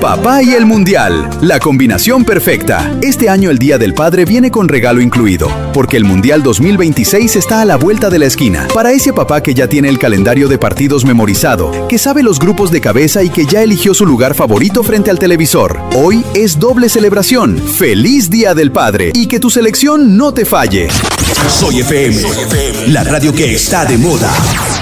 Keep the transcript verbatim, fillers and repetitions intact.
Papá y el Mundial, la combinación perfecta. Este año el Día del Padre viene con regalo incluido, porque el Mundial dos mil veintiséis está a la vuelta de la esquina. Para ese papá que ya tiene el calendario de partidos memorizado, que sabe los grupos de cabeza y que ya eligió su lugar favorito frente al televisor, hoy es doble celebración. ¡Feliz Día del Padre! Y que tu selección no te falle. Soy F M, la radio que está de moda.